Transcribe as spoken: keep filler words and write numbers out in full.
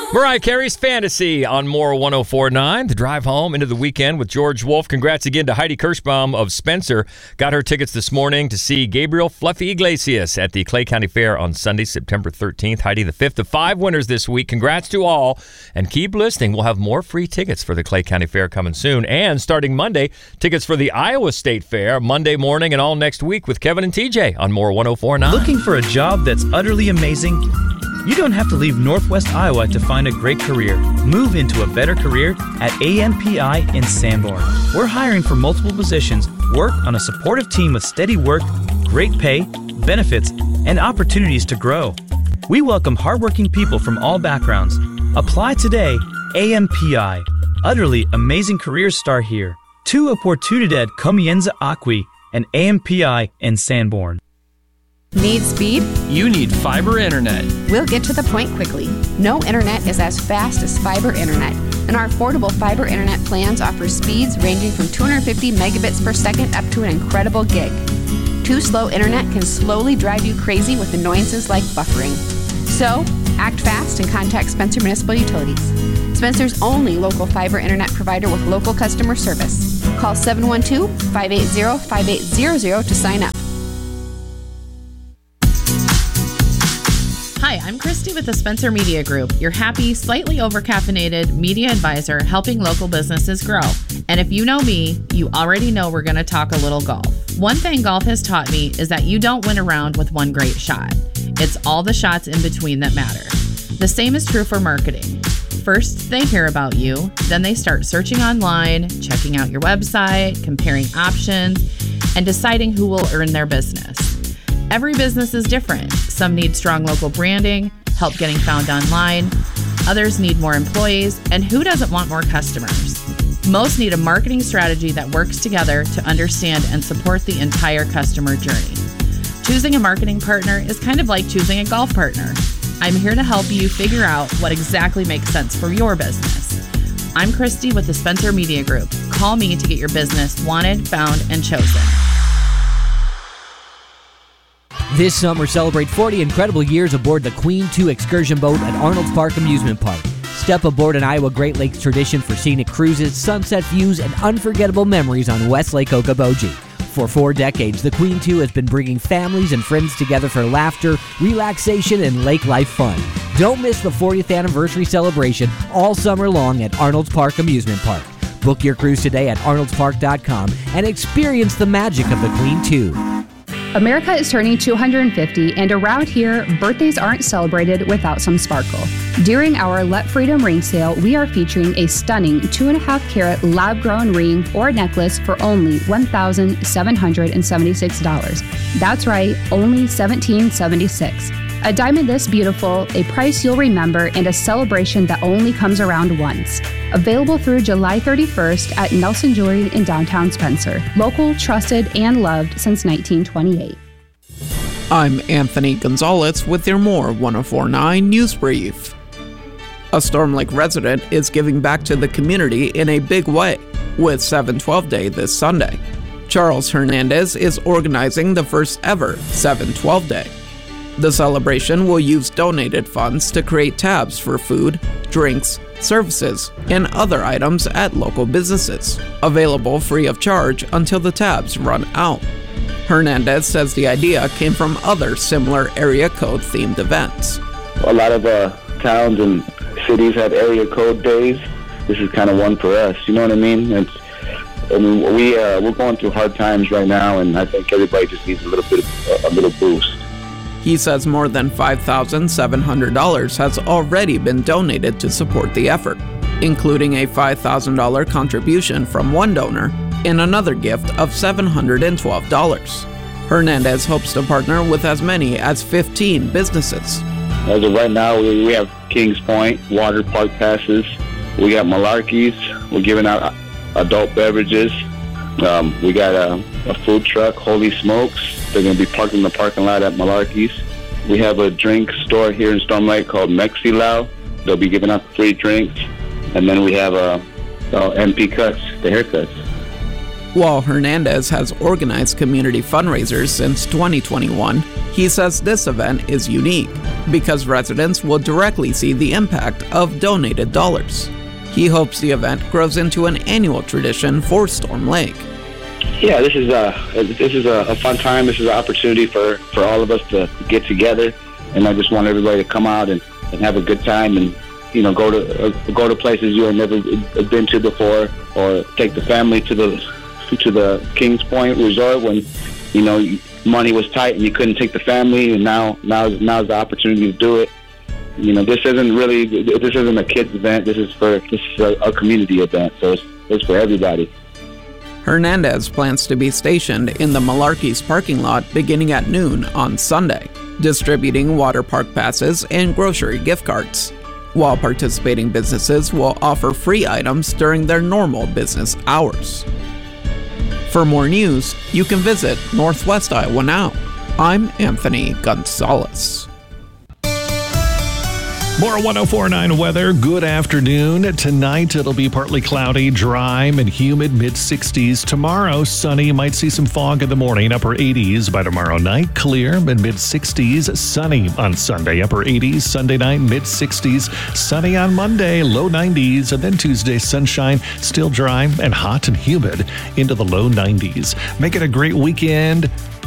Mariah Carey's Fantasy on More one oh four point nine. The drive home into the weekend with George Wolf. Congrats again to Heidi Kirschbaum of Spencer. Got her tickets this morning to see Gabriel Fluffy Iglesias at the Clay County Fair on Sunday, September thirteenth. Heidi, the fifth of five winners this week. Congrats to all. And keep listening. We'll have more free tickets for the Clay County Fair coming soon. And starting Monday, tickets for the Iowa State Fair Monday morning and all next week with Kevin and T J on More one oh four point nine. Looking for a job that's utterly amazing? You don't have to leave Northwest Iowa to find a great career. Move into a better career at A M P I in Sanborn. We're hiring for multiple positions, work on a supportive team with steady work, great pay, benefits, and opportunities to grow. We welcome hardworking people from all backgrounds. Apply today, A M P I. Utterly amazing careers start here. Tu oportunidad comienza aquí, and A M P I in Sanborn. Need speed? You need fiber internet. We'll get to the point quickly. No internet is as fast as fiber internet, and our affordable fiber internet plans offer speeds ranging from two hundred fifty megabits per second up to an incredible gig. Too slow internet can slowly drive you crazy with annoyances like buffering. So, act fast and contact Spencer Municipal Utilities. Spencer's only local fiber internet provider with local customer service. Call seven one two, five eight zero, five eight zero zero to sign up. Hi, I'm Christy with the Spencer Media Group, your happy, slightly overcaffeinated media advisor helping local businesses grow. And if you know me, you already know we're going to talk a little golf. One thing golf has taught me is that you don't win a round with one great shot. It's all the shots in between that matter. The same is true for marketing. First, they hear about you, then they start searching online, checking out your website, comparing options, and deciding who will earn their business. Every business is different. Some need strong local branding, help getting found online. Others need more employees, and who doesn't want more customers? Most need a marketing strategy that works together to understand and support the entire customer journey. Choosing a marketing partner is kind of like choosing a golf partner. I'm here to help you figure out what exactly makes sense for your business. I'm Christy with the Spencer Media Group. Call me to get your business wanted, found, and chosen. This summer, celebrate forty incredible years aboard the Queen two excursion boat at Arnold's Park Amusement Park. Step aboard an Iowa Great Lakes tradition for scenic cruises, sunset views, and unforgettable memories on West Lake Okoboji. For four decades, the Queen two has been bringing families and friends together for laughter, relaxation, and lake life fun. Don't miss the fortieth anniversary celebration all summer long at Arnold's Park Amusement Park. Book your cruise today at arnolds park dot com and experience the magic of the Queen two. America is turning two hundred fifty, and around here, birthdays aren't celebrated without some sparkle. During our Let Freedom Ring sale, we are featuring a stunning two and a half carat lab-grown ring or necklace for only one thousand seven hundred seventy-six dollars. That's right, only one thousand seven hundred seventy-six dollars. A diamond this beautiful, a price you'll remember, and a celebration that only comes around once. Available through July thirty-first at Nelson Jewelry in downtown Spencer. Local, trusted, and loved since nineteen twenty-eight. I'm Anthony Gonzalez with your More one oh four point nine News Brief. A Storm Lake resident is giving back to the community in a big way with seven twelve Day this Sunday. Charles Hernandez is organizing the first ever seven twelve Day. The celebration will use donated funds to create tabs for food, drinks, services, and other items at local businesses, available free of charge until the tabs run out. Hernandez says the idea came from other similar area code themed events. A lot of uh, towns and cities have area code days. This is kind of one for us, you know what I mean? It's, I mean, we, uh, we're going through hard times right now, and I think everybody just needs a little bit of a little boost. He says more than five thousand seven hundred dollars has already been donated to support the effort, including a five thousand dollars contribution from one donor and another gift of seven hundred twelve dollars. Hernandez hopes to partner with as many as fifteen businesses. As of right now, we, we have Kings Point, water park passes. We got Malarkey's. We're giving out adult beverages. Um, we got a, a food truck, Holy Smokes. They're going to be parked in the parking lot at Malarkey's. We have a drink store here in Storm Lake called Mexilau. They'll be giving out free drinks. And then we have uh, uh, M P Cuts, the haircuts. While Hernandez has organized community fundraisers since twenty twenty-one, he says this event is unique because residents will directly see the impact of donated dollars. He hopes the event grows into an annual tradition for Storm Lake. Yeah, this is a this is a, a fun time. This is an opportunity for, for all of us to get together, and I just want everybody to come out and, and have a good time, and you know, go to uh, go to places you have never been to before, or take the family to the to the Kings Point Resort when you know money was tight and you couldn't take the family, and now now now's the opportunity to do it. You know, this isn't really this isn't a kids event. This is for this is a, a community event, so it's, it's for everybody. Hernandez plans to be stationed in the Malarkey's parking lot beginning at noon on Sunday, distributing water park passes and grocery gift cards, while participating businesses will offer free items during their normal business hours. For more news, you can visit Northwest Iowa Now. I'm Anthony Gonzalez. More one oh four point nine weather. Good afternoon. Tonight it'll be partly cloudy, dry, and humid, mid sixties. Tomorrow, sunny. You might see some fog in the morning, upper eighties. By tomorrow night, clear and mid sixties. Sunny on Sunday, upper eighties. Sunday night, mid sixties. Sunny on Monday, low nineties. And then Tuesday, sunshine, still dry and hot and humid into the low nineties. Make it a great weekend.